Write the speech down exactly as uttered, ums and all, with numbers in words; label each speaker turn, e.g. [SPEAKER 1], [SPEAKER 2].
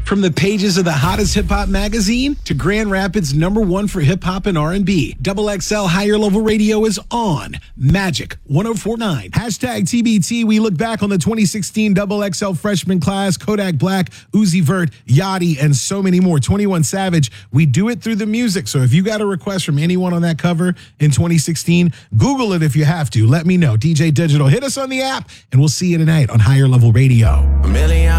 [SPEAKER 1] From the pages of the hottest hip-hop magazine to Grand Rapids' number one for hip-hop and R and B, Double X L Higher Level Radio is on Magic one oh four point nine. Hashtag T B T, we look back on the twenty sixteen Double X L freshman class, Kodak Black, Uzi Vert, Yachty, and so many more. twenty-one Savage, we do it through the music. So if you got a request from anyone on that cover in twenty sixteen, Google it if you have to. Let me know. D J Digital, hit us on the app, and we'll see you tonight on Higher Level Radio.
[SPEAKER 2] A million